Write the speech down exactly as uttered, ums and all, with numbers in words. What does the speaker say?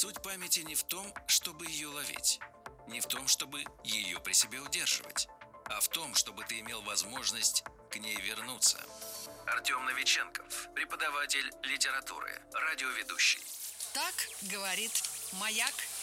Суть памяти не в том, чтобы ее ловить, не в том, чтобы ее при себе удерживать, а в том, чтобы ты имел возможность к ней вернуться. Артем Новиченков, преподаватель литературы, радиоведущий. Так говорит «Маяк».